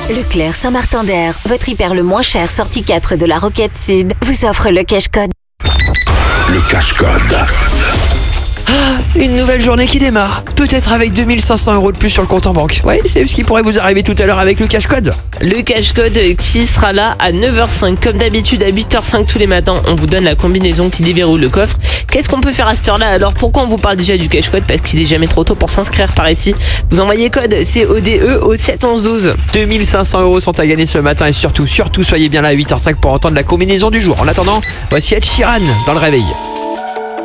Leclerc Saint-Martin-d'Air, votre hyper le moins cher sortie 4 de la Roquette Sud, vous offre le cash code. Le cash code. Une nouvelle journée qui démarre, peut-être avec 2500 € de plus sur le compte en banque. Ouais, c'est ce qui pourrait vous arriver tout à l'heure avec le cash code. Le cash code qui sera là à 9h05. Comme d'habitude, à 8h05 tous les matins, on vous donne la combinaison qui déverrouille le coffre. Qu'est-ce qu'on peut faire à cette heure-là? Alors pourquoi on vous parle déjà du cash code? Parce qu'il n'est jamais trop tôt pour s'inscrire par ici. Vous envoyez code CODE au 71112. 2500 € sont à gagner ce matin et surtout soyez bien là à 8h05 pour entendre la combinaison du jour. En attendant, voici Ed Sheeran dans le réveil.